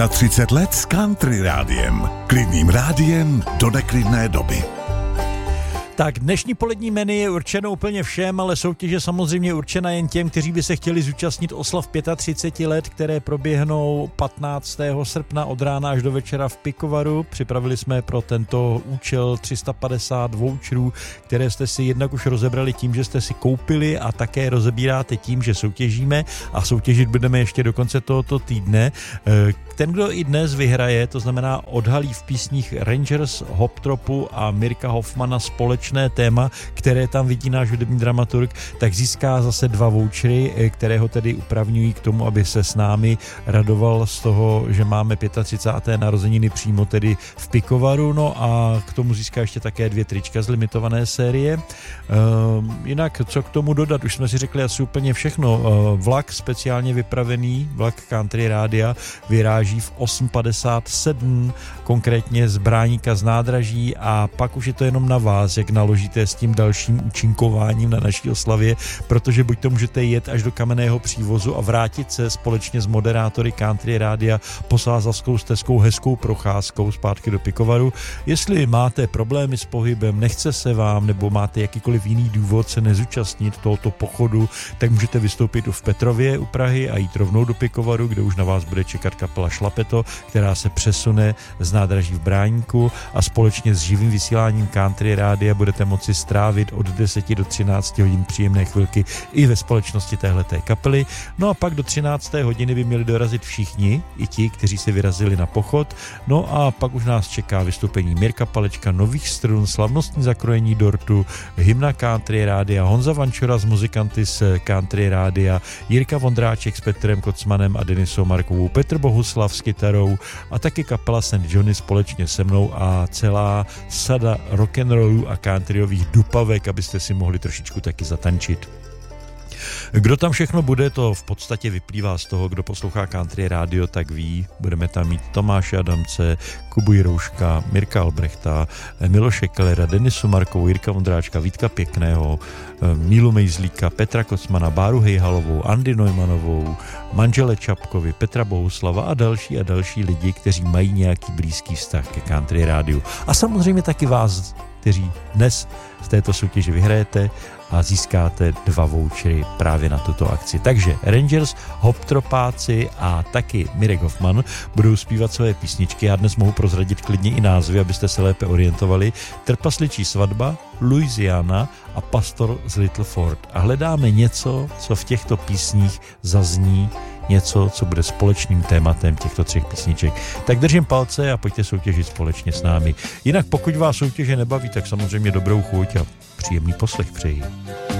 30 let s Country rádiem. Klidným rádiem do neklidné doby. Tak dnešní polední menu je určeno úplně všem, ale soutěž je samozřejmě určena jen těm, kteří by se chtěli zúčastnit oslav 35 let, které proběhnou 15. srpna od rána až do večera v Pikovaru. Připravili jsme pro tento účel 350 voucherů, které jste si jednak už rozebrali tím, že jste si koupili a také rozebíráte tím, že soutěžíme a soutěžit budeme ještě do konce tohoto týdne. Ten, kdo i dnes vyhraje, to znamená odhalí v písních Rangers, Hoptropu a Mirka Hoffmana společné téma, které tam vidí náš hudební dramaturg, tak získá zase 2 vouchery, které ho tedy upravňují k tomu, aby se s námi radoval z toho, že máme 35. narozeniny přímo tedy v Pikovaru, no a k tomu získá ještě také 2 trička z limitované série. Jinak, co k tomu dodat, už jsme si řekli asi úplně všechno. Vlak speciálně vypravený, vlak Country rádia, vyráží v 8:57, konkrétně z Bráníka z nádraží a pak už je to jenom na vás, jak naložíte s tím dalším účinkováním na naší oslavě, protože buď to můžete jet až do Kamenného přívozu a vrátit se společně s moderátory Country rádia po Sázavskou stezkou hezkou procházkou zpátky do Pikovaru. Jestli máte problémy s pohybem, nechce se vám, nebo máte jakýkoliv jiný důvod se nezúčastnit tohoto pochodu, tak můžete vystoupit v Petrově u Prahy a jít rovnou do Pikovaru, kde už na vás bude čekat kapela Šlapeto, která se přesune z nádraží v Bráníku a společně s živým vysíláním Country rádia budete moci strávit od 10 do 13 hodin příjemné chvilky i ve společnosti téhleté kapely. No a pak do 13. hodiny by měli dorazit všichni, i ti, kteří se vyrazili na pochod. No a pak už nás čeká vystoupení Mirka Palečka, Nových strun, slavnostní zakrojení dortu, hymna Country rádia, Honza Vančura z muzikanty z Country rádia, Jirka Vondráček s Petrem Kocmanem a Denisou Markovou, Petr Bohuslav s kytarou a taky kapela St. Johnny společně se mnou a celá sada rock'n'rollů a countryových dupavek, abyste si mohli trošičku taky zatančit. Kdo tam všechno bude, to v podstatě vyplývá z toho, kdo poslouchá Country rádio, tak ví. Budeme tam mít Tomáše Adamce, Kubu Jirouška, Mirka Albrechta, Miloše Kellera, Denisu Markovou, Jirka Vondráčka, Vítka Pěkného, Mílu Mejzlíka, Petra Kocmana, Báru Hejhalovou, Andy Neumannovou, manžele Čapkovi, Petra Bohuslava a další lidi, kteří mají nějaký blízký vztah ke Country rádiu. A samozřejmě taky vás, kteří dnes z této soutěže vyhrajete a získáte 2 vouchery právě na tuto akci. Takže Rangers, Hoptropáci a taky Mirek Hoffman budou zpívat své písničky. Já dnes mohu prozradit klidně i názvy, abyste se lépe orientovali. Trpasličí svatba, Louisiana a Pastor z Little Ford. A hledáme něco, co v těchto písních zazní, něco, co bude společným tématem těchto 3 písniček. Tak držím palce a pojďte soutěžit společně s námi. Jinak pokud vás soutěže nebaví, tak samozřejmě dobrou chuť a příjemný poslech přeji.